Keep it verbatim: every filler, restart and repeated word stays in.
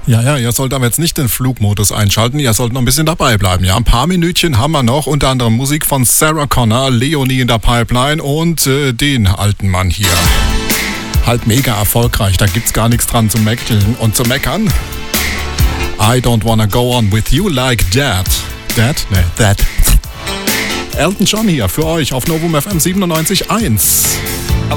Ja, ja, ihr sollt aber jetzt nicht den Flugmodus einschalten, ihr sollt noch ein bisschen dabei bleiben. Ja, ein paar Minütchen haben wir noch, unter anderem Musik von Sarah Connor, Leonie in der Pipeline und äh, den alten Mann hier. Halt mega erfolgreich, da gibt's gar nichts dran zu meckern und zu meckern. I don't wanna go on with you like that. That? Ne, that. Elton John hier für euch auf Novum F M siebenundneunzig Komma eins. I